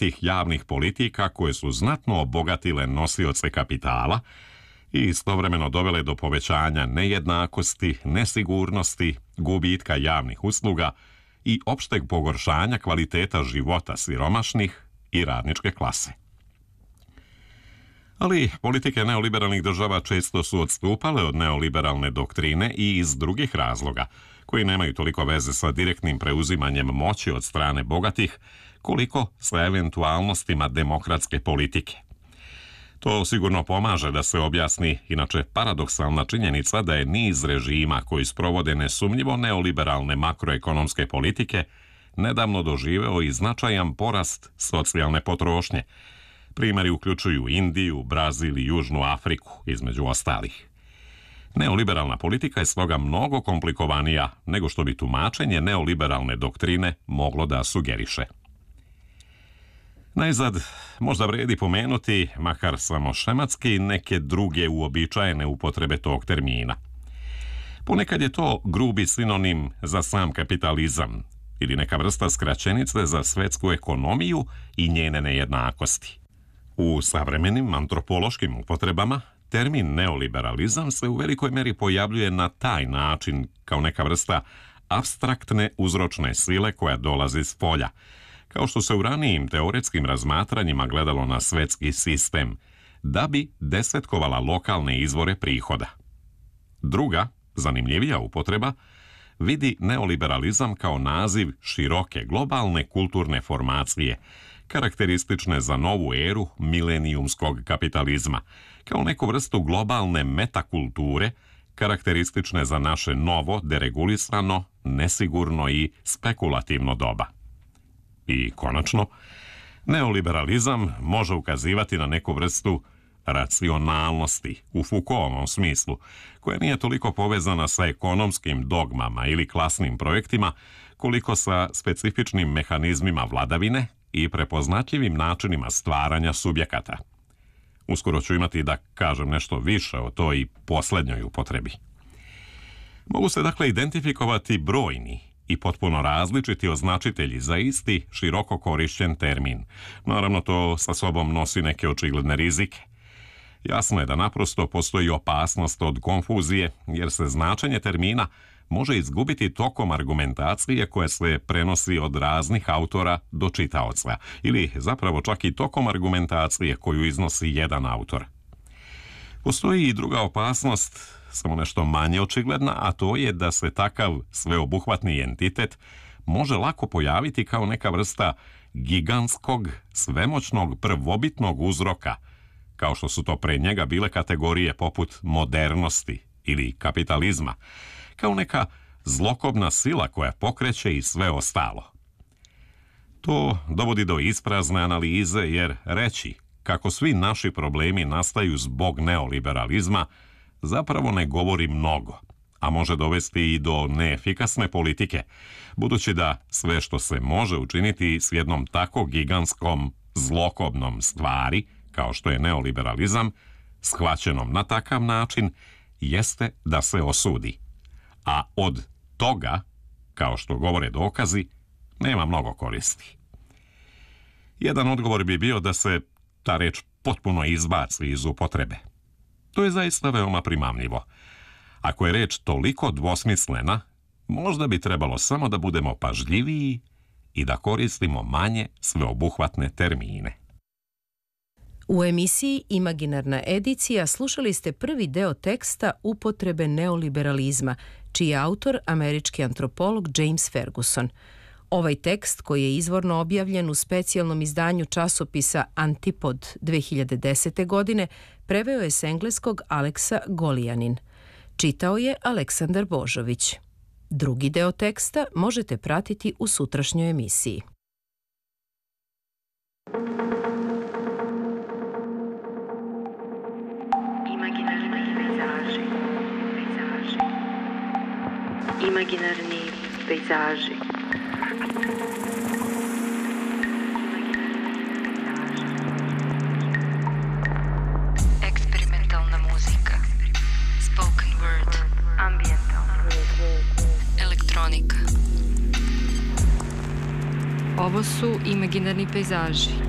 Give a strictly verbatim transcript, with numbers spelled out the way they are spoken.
bogatih javnih politika koje su znatno obogatile nosioce kapitala i istovremeno dovele do povećanja nejednakosti, nesigurnosti, gubitka javnih usluga i opšteg pogoršanja kvaliteta života siromašnih i radničke klase. Ali politike neoliberalnih država često su odstupale od neoliberalne doktrine i iz drugih razloga, koji nemaju toliko veze sa direktnim preuzimanjem moći od strane bogatih, koliko sa eventualnostima demokratske politike. To sigurno pomaže da se objasni inače paradoksalna činjenica da je niz režima koji sprovode nesumnjivo neoliberalne makroekonomske politike nedavno doživeo i značajan porast socijalne potrošnje. Primjeri uključuju Indiju, Brazil i Južnu Afriku, između ostalih. Neoliberalna politika je stoga mnogo komplikovanija nego što bi tumačenje neoliberalne doktrine moglo da sugeriše. Najzad, možda vredi pomenuti, makar samo šematski, neke druge uobičajene upotrebe tog termina. Ponekad je to grubi sinonim za sam kapitalizam ili neka vrsta skraćenice za svetsku ekonomiju i njene nejednakosti. U savremenim antropološkim upotrebama termin neoliberalizam se u velikoj meri pojavljuje na taj način kao neka vrsta apstraktne uzročne sile koja dolazi s polja, kao što se u ranijim teoretskim razmatranjima gledalo na svetski sistem, da bi desetkovala lokalne izvore prihoda. Druga, zanimljivija upotreba, vidi neoliberalizam kao naziv široke globalne kulturne formacije, karakteristične za novu eru milenijumskog kapitalizma, kao neku vrstu globalne metakulture, karakteristične za naše novo, deregulisano, nesigurno i spekulativno doba. I konačno, neoliberalizam može ukazivati na neku vrstu racionalnosti u Foucaultovom smislu, koja nije toliko povezana sa ekonomskim dogmama ili klasnim projektima, koliko sa specifičnim mehanizmima vladavine i prepoznatljivim načinima stvaranja subjekata. Uskoro ću imati da kažem nešto više o toj posljednjoj upotrebi. Mogu se dakle identifikovati brojni i potpuno različiti označitelji za isti široko korišćen termin. Naravno, to sa sobom nosi neke očigledne rizike. Jasno je da naprosto postoji opasnost od konfuzije, jer se značenje termina može izgubiti tokom argumentacije koja se prenosi od raznih autora do čitaoca, ili zapravo čak i tokom argumentacije koju iznosi jedan autor. Postoji i druga opasnost, samo nešto manje očigledna, a to je da se takav sveobuhvatni entitet može lako pojaviti kao neka vrsta gigantskog, svemoćnog prvobitnog uzroka, kao što su to pre njega bile kategorije poput modernosti ili kapitalizma, kao neka zlokobna sila koja pokreće i sve ostalo. To dovodi do isprazne analize, jer reći kako svi naši problemi nastaju zbog neoliberalizma zapravo ne govori mnogo, a može dovesti i do neefikasne politike, budući da sve što se može učiniti s jednom tako gigantskom zlokobnom stvari, kao što je neoliberalizam, shvaćenom na takav način, jeste da se osudi. A od toga, kao što govore dokazi, nema mnogo koristi. Jedan odgovor bi bio da se ta reč potpuno izbaci iz upotrebe. To je zaista veoma primamljivo. Ako je reč toliko dvosmislena, možda bi trebalo samo da budemo pažljiviji i da koristimo manje sveobuhvatne termine. U emisiji Imaginarna edicija slušali ste prvi deo teksta Upotrebe neoliberalizma, čiji je autor američki antropolog James Ferguson. Ovaj tekst, koji je izvorno objavljen u specijalnom izdanju časopisa Antipod dve hiljade desete. godine, preveo je s engleskog Aleksa Golijanin. Čitao je Aleksandar Božović. Drugi deo teksta možete pratiti u sutrašnjoj emisiji. Imaginarni pejzaži. Eksperimentalna muzika. Spoken word. Ambientalna. Elektronika. Ovo su imaginarni pejzaži.